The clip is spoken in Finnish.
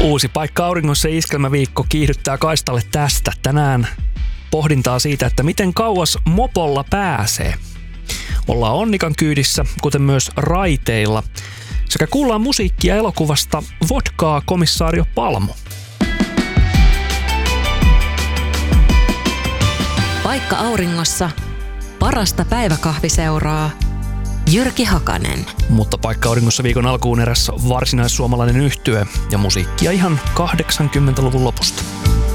Uusi paikka auringossa iskelmäviikko kiihdyttää kaistalle tästä. Tänään pohdintaa siitä, että miten kauas mopolla pääsee. Ollaan Onnikan kyydissä, kuten myös raiteilla. Sekä kuullaan musiikkia elokuvasta Vodkaa komissaario Palmo. Paikka auringossa. Parasta päiväkahviseuraa. Jyrki Hakanen. Mutta paikka auringossa viikon alkuun eräs varsinaissuomalainen yhtye ja musiikkia ihan 80-luvun lopusta.